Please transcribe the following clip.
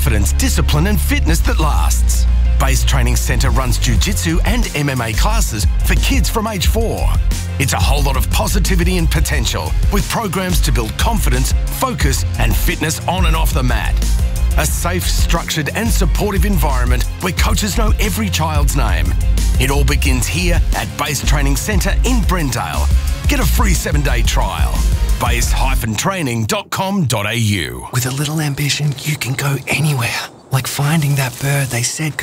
confidence, discipline and fitness that lasts. Base Training Centre runs jiu-jitsu and MMA classes for kids from age 4. It's a whole lot of positivity and potential with programs to build confidence, focus and fitness on and off the mat. A safe, structured and supportive environment where coaches know every child's name. It all begins here at Base Training Centre in Brendale. Get a free 7-day trial. base-training.com.au. With a little ambition, you can go anywhere. Like finding that bird they said